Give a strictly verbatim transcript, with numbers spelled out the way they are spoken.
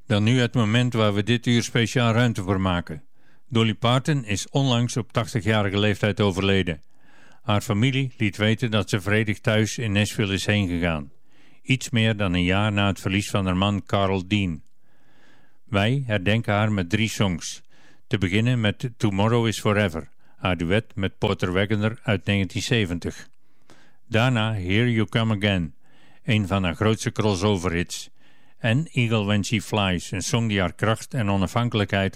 Dan nu het moment waar we dit uur speciaal ruimte voor maken. Dolly Parton is onlangs op tachtigjarige leeftijd overleden. Haar familie liet weten dat ze vredig thuis in Nashville is heen gegaan. Iets meer dan een jaar na het verlies van haar man Carl Dean. Wij herdenken haar met drie songs. Te beginnen met Tomorrow is Forever, haar duet met Porter Wagoner uit negentien zeventig. Daarna Here You Come Again, een van haar grootste crossover hits. En Eagle When She Flies, een song die haar kracht en onafhankelijkheid